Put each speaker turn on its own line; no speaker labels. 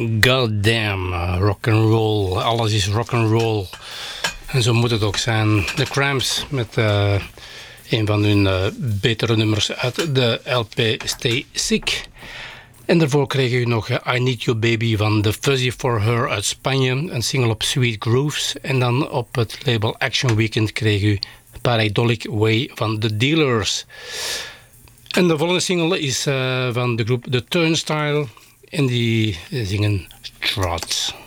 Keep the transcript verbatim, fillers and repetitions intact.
Goddamn, uh, rock and roll. Alles is rock and roll. En zo moet het ook zijn. The Cramps met uh, een van hun uh, betere nummers uit de L P Stay Sick. En daarvoor kregen we nog uh, I Need Your Baby van The Fuzzy For Her uit Spanje. Een single op Sweet Grooves. En dan op het label Action Weekend kreeg u Pareidolik Way van The Dealers. En de volgende single is uh, van de groep The Turnstile. En die zingen Trots.